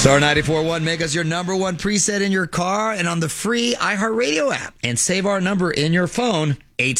Star 94.1, make us your number one preset in your car and on the free iHeartRadio app. And save our number in your phone,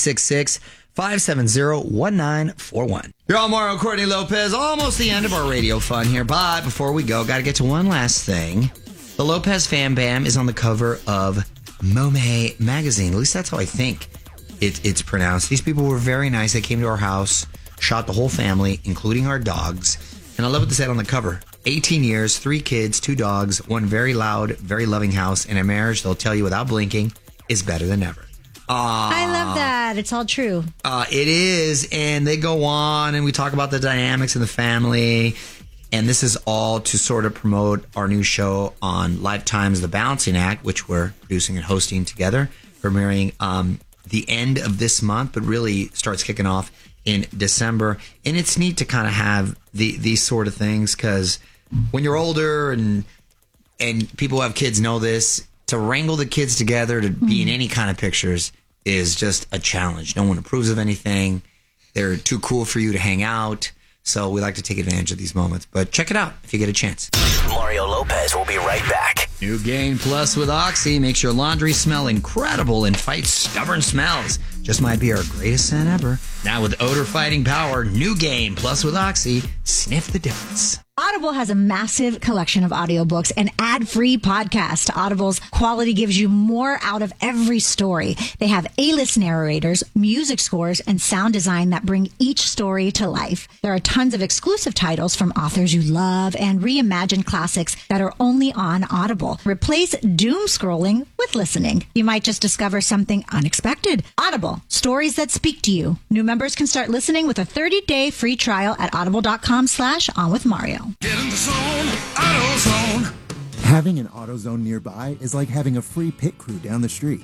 866-570-1941. You're all Mario Courtney Lopez. Almost the end of our radio fun here. But before we go, got to get to one last thing. The Lopez Fam Bam is on the cover of Monet magazine. At least that's how I think it's pronounced. These people were very nice. They came to our house, shot the whole family, including our dogs. And I love what they said on the cover. 18 years, 3 kids, 2 dogs, one very loud, very loving house, and a marriage they'll tell you without blinking is better than ever. I love that. It's all true. It is. And they go on and we talk about the dynamics in the family. And this is all to sort of promote our new show on Lifetime's The Balancing Act, which we're producing and hosting together, premiering the end of this month, but really starts kicking off in December. And it's neat to kind of have these sort of things because when you're older and people who have kids know this, to wrangle the kids together to be in any kind of pictures is just a challenge. No one approves of anything. They're too cool for you to hang out. So we like to take advantage of these moments. But check it out if you get a chance. Mario Lopez will be right back. New Gain Plus with Oxy makes your laundry smell incredible and fights stubborn smells. Just might be our greatest scent ever. Now with odor-fighting power, New Gain Plus with Oxy. Sniff the difference. Audible has a massive collection of audiobooks and ad-free podcasts. Audible's quality gives you more out of every story. They have A-list narrators, music scores, and sound design that bring each story to life. There are tons of exclusive titles from authors you love and reimagined classics that are only on Audible. Replace doom scrolling with listening. You might just discover something unexpected. Audible, stories that speak to you. New members can start listening with a 30-day free trial at audible.com/onwithmario. Get in the zone, AutoZone. Having an AutoZone nearby is like having a free pit crew down the street.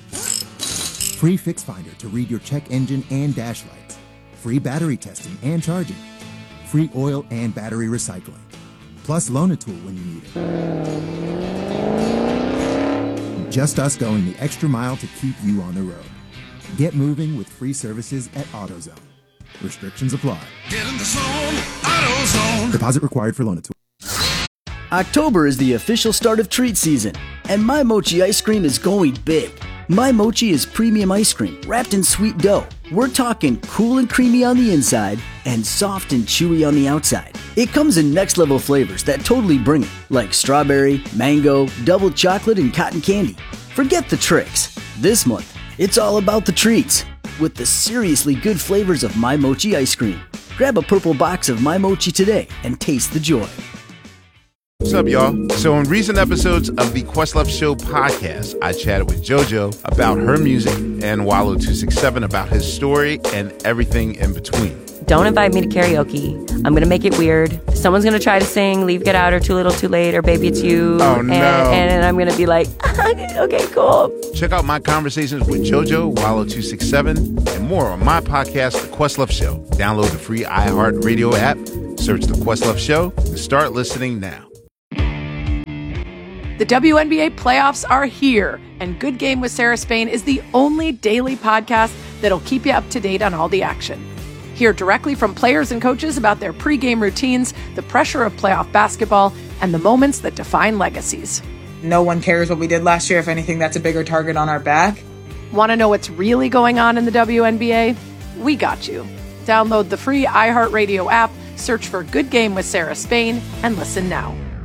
Free Fix Finder to read your check engine and dash lights. Free battery testing and charging. Free oil and battery recycling. Plus loan a tool when you need it. Just us going the extra mile to keep you on the road. Get moving with free services at AutoZone. Restrictions apply. Get in the zone, AutoZone. Deposit required for loan a tool. October is the official start of treat season, and My Mochi ice cream is going big. My Mochi is premium ice cream wrapped in sweet dough. We're talking cool and creamy on the inside and soft and chewy on the outside. It comes in next level flavors that totally bring it, like strawberry, mango, double chocolate, and cotton candy. Forget the tricks. This month, it's all about the treats with the seriously good flavors of My Mochi ice cream. Grab a purple box of My Mochi today and taste the joy. What's up, y'all? So in recent episodes of the Questlove Show podcast, I chatted with JoJo about her music and Wallow267 about his story and everything in between. Don't invite me to karaoke. I'm going to make it weird. Someone's going to try to sing Leave, Get Out, or Too Little, Too Late, or Baby It's You. Oh, no. And I'm going to be like, okay, cool. Check out my conversations with JoJo, Wallow267, and more on my podcast, The Questlove Show. Download the free iHeartRadio app, search The Questlove Show, and start listening now. The WNBA playoffs are here, and Good Game with Sarah Spain is the only daily podcast that'll keep you up to date on all the action. Hear directly from players and coaches about their pregame routines, the pressure of playoff basketball, and the moments that define legacies. No one cares what we did last year. If anything, that's a bigger target on our back. Want to know what's really going on in the WNBA? We got you. Download the free iHeartRadio app, search for Good Game with Sarah Spain, and listen now.